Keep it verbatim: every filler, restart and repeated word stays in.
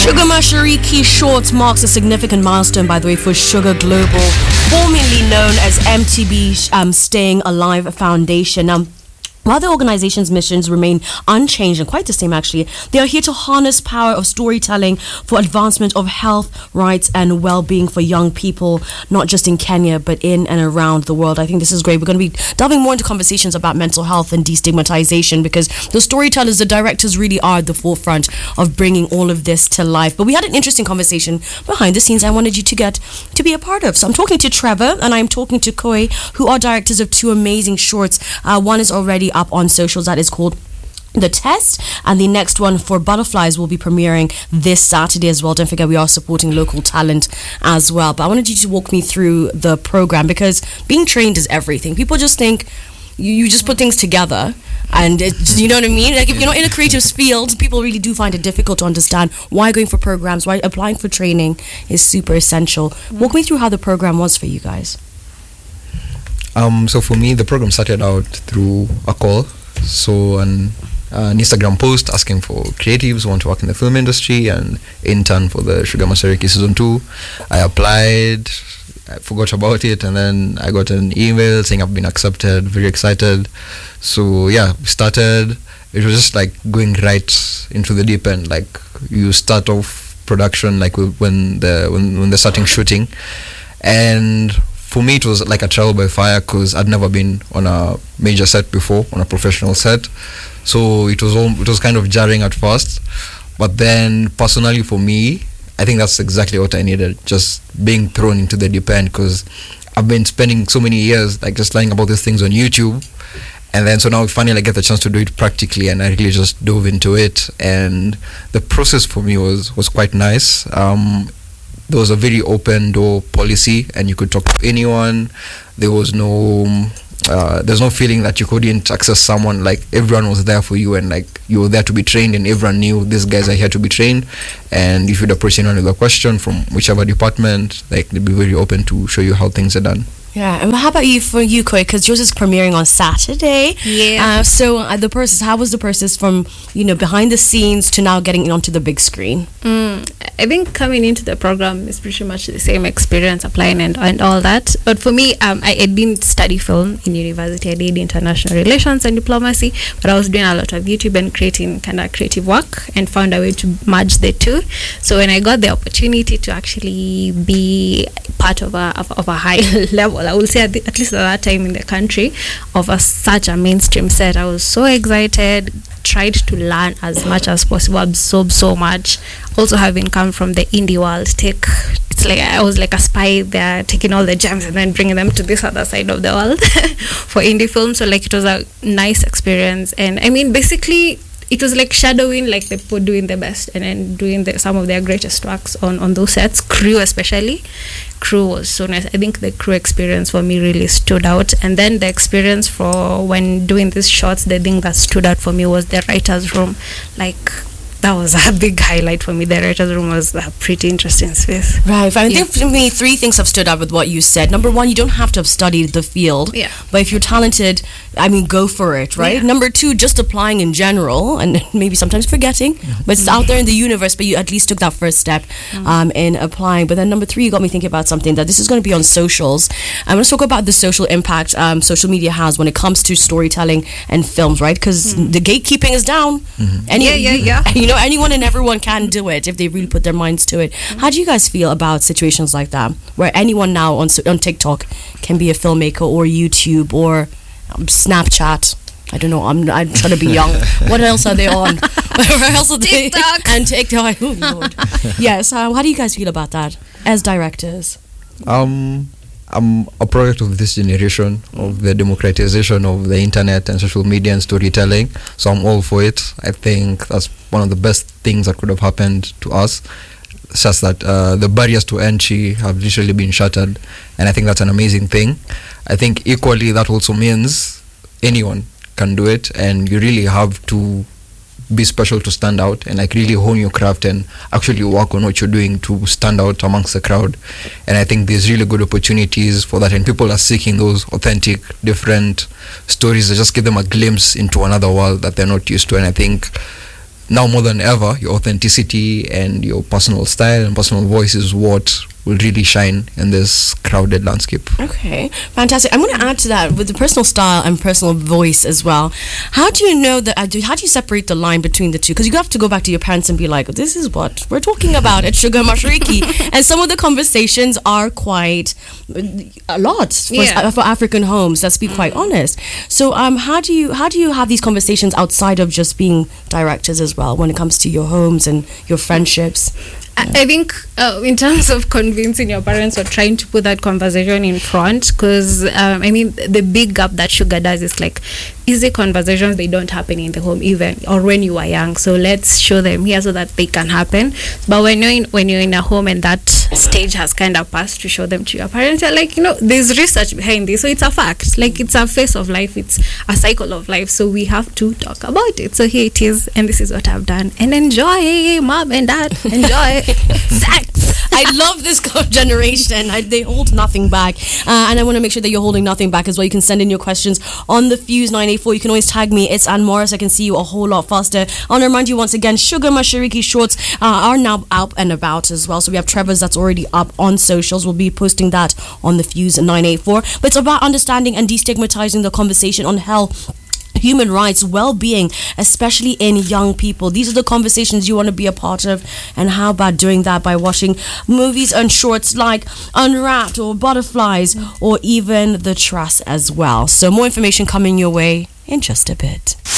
Sugar Mashariki Shorts marks a significant milestone, by the way, for Sugar Global, formerly known as M T B um, Staying Alive Foundation. Um, While the organization's missions remain unchanged and quite the same actually, they are here to harness power of storytelling for advancement of health, rights and well-being for young people, not just in Kenya but in and around the world. I think this is great. We're going to be delving more into conversations about mental health and destigmatization because the storytellers, the directors really are at the forefront of bringing all of this to life. But we had an interesting conversation behind the scenes I wanted you to get to be a part of. So I'm talking to Trevor and I'm talking to Koi, who are directors of two amazing shorts. Uh, one is already up on socials, that is called The Test, and the next one for Butterflies will be premiering this Saturday as well. Don't forget we are supporting local talent as well. But I wanted you to walk me through the program because being trained is everything. People just think you, you just put things together and it, you know what I mean? Like if you're not in a creative field, people really do find it difficult to understand why going for programs, why applying for training is super essential. Walk me through how the program was for you guys. Um, so for me, the program started out through a call. So an, uh, an Instagram post asking for creatives who want to work in the film industry and intern for the Sugar Mashariki season two. I applied, I forgot about it, and then I got an email saying I've been accepted. Very excited. So yeah, we started. It was just like going right into the deep end. Like you start off production like when the when when they're starting shooting, and for me, it was like a trial by fire because I'd never been on a major set before, on a professional set. So it was all, it was kind of jarring at first. But then personally for me, I think that's exactly what I needed, just being thrown into the deep end because I've been spending so many years like just learning about these things on YouTube. And then so now we finally get the chance to do it practically and I really just dove into it. And the process for me was, was quite nice. Um, There was a very open door policy and you could talk to anyone. There was no uh, there's no feeling that you couldn't access someone. Like everyone was there for you and like you were there to be trained and everyone knew these guys are here to be trained. And if you'd approach anyone with a question from whichever department, like they'd be very open to show you how things are done. Yeah, and how about you for you, Koi? Because yours is premiering on Saturday. Yeah. Uh, so uh, the process, how was the process from, you know, behind the scenes to now getting onto the big screen? Mm, I think coming into the program is pretty much the same experience, applying and, and all that. But for me, um, I, I didn't study film in university. I did international relations and diplomacy, but I was doing a lot of YouTube and creating kind of creative work and found a way to merge the two. So when I got the opportunity to actually be part of a of, of a high level, I will say at, the, at least at that time in the country, of a, such a mainstream set, I was so excited, tried to learn as much as possible, absorb so much. Also having come from the indie world, take it's like I was like a spy there, taking all the gems and then bringing them to this other side of the world for indie film. So like it was a nice experience, and I mean basically it was like shadowing like the people doing the best and then doing the, some of their greatest works on, on those sets. Crew especially. Crew was so nice. I think the crew experience for me really stood out. And then the experience for when doing these shots, the thing that stood out for me was the writer's room. Like that was a big highlight for me. The writer's room was a pretty interesting space. Right. I Yeah. think for me, three things have stood out with what you said. Number one, you don't have to have studied the field. Yeah. But if you're talented, I mean, go for it, right? Yeah. Number two, just applying in general and maybe sometimes forgetting, but it's out there in the universe, but you at least took that first step um, in applying. But then number three, you got me thinking about something that this is going to be on socials. I'm going to talk about the social impact um, social media has when it comes to storytelling and films, right? Because the gatekeeping is down. Any, Yeah, yeah, yeah. You know, anyone and everyone can do it if they really put their minds to it. How do you guys feel about situations like that, where anyone now on on TikTok can be a filmmaker or YouTube or um, Snapchat? I don't know. I'm I'm trying to be young. What else are they on? Where else are they? TikTok. And TikTok. Oh Lord. Yes. Uh, how do you guys feel about that as directors? Um, I'm a product of this generation, of the democratization of the internet and social media and storytelling. So I'm all for it. I think that's one of the best things that could have happened to us. It's just that uh, the barriers to entry have literally been shattered. And I think that's an amazing thing. I think equally that also means anyone can do it. And you really have to be special to stand out and like really hone your craft and actually work on what you're doing to stand out amongst the crowd. And I think there's really good opportunities for that, and people are seeking those authentic, different stories that just give them a glimpse into another world that they're not used to. And I think now more than ever, your authenticity and your personal style and personal voice is what will really shine in this crowded landscape. Okay, fantastic. I'm going to add to that with the personal style and personal voice as well. How do you know that? How do you separate the line between the two? Because you have to go back to your parents and be like, "This is what we're talking about at Sugar Mashariki," and some of the conversations are quite a lot for, Yeah. for African homes. Let's be quite honest. So, um, how do you how do you have these conversations outside of just being directors as well when it comes to your homes and your friendships? I I think uh, in terms of convincing your parents or trying to put that conversation in front, because um, I mean the big gap that Sugar does is like easy conversations, they don't happen in the home even or when you are young. So let's show them here so that they can happen. But when you're in, when you're in a home and that stage has kind of passed, to show them to your parents, you're like, you know, there's research behind this, so it's a fact. Like it's a phase of life, it's a cycle of life. So we have to talk about it. So here it is, and this is what I've done, and enjoy, mom and dad, enjoy. Sex. I love this generation. I, they hold nothing back. Uh, and I want to make sure that you're holding nothing back as well. You can send in your questions on the Fuse nine eight four. You can always tag me. It's Ann Morris. I can see you a whole lot faster. I want to remind you once again, Sugar Mashariki shorts uh, are now out and about as well. So we have Trevor's that's already up on socials. We'll be posting that on the Fuse nine eight four. But it's about understanding and destigmatizing the conversation on health, human rights, well-being, especially in young people. These are the conversations you want to be a part of, and how about doing that by watching movies and shorts like Unwrapped or Butterflies or even The Trust as well. So more information coming your way in just a bit.